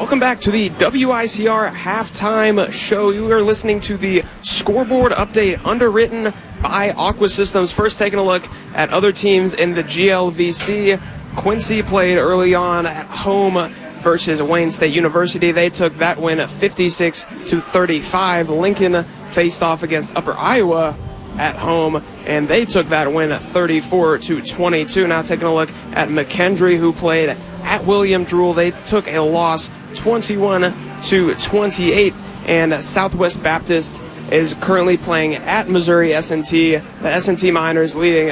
Welcome back to the WICR halftime show. You are listening to the scoreboard update underwritten by Aqua Systems. First, taking a look at other teams in the GLVC. Quincy played early on at home versus Wayne State University. They took that win 56-35. Lincoln faced off against Upper Iowa at home, and they took that win 34-22. Now taking a look at McKendree, who played at William Druell. They took a loss 21-28, and Southwest Baptist is currently playing at Missouri S&T. The S&T Miners leading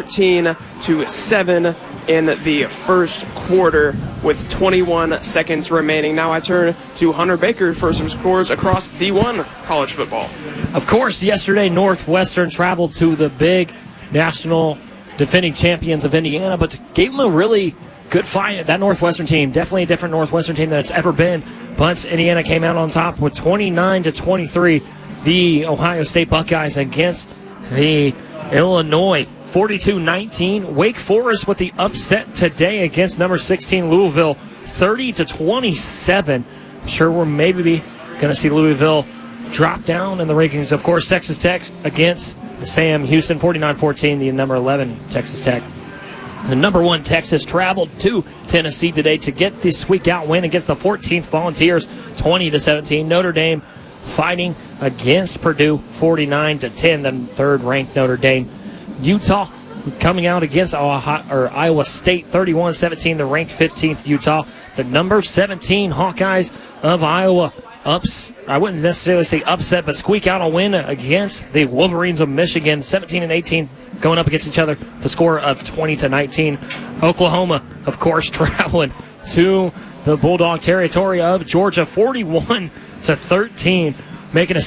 13-7 in the first quarter with 21 seconds remaining. Now I turn to Hunter Baker for some scores across D1 college football. Of course, yesterday Northwestern traveled to the big national defending champions of Indiana, but gave them a really good fight. That Northwestern team, definitely a different Northwestern team than it's ever been, but Indiana came out on top with 29-23. The Ohio State Buckeyes against the Illinois 42-19. Wake Forest with the upset today against number 16 Louisville 30-27. I'm sure we're maybe going to see Louisville drop down in the rankings. Of course, Texas Tech against the Sam Houston 49-14, the number 11 Texas Tech. The number 1 Texas traveled to Tennessee today to get the squeak-out win against the 14th Volunteers 20-17. Notre Dame fighting against Purdue 49-10, the third-ranked Notre Dame. Utah coming out against Iowa State 31-17, the ranked 15th Utah. The number 17 Hawkeyes of Iowa I wouldn't necessarily say upset, but squeak out a win against the Wolverines of Michigan 17-18, going up against each other, the score of 20-19. Oklahoma, of course, traveling to the Bulldog territory of Georgia 41-13, making a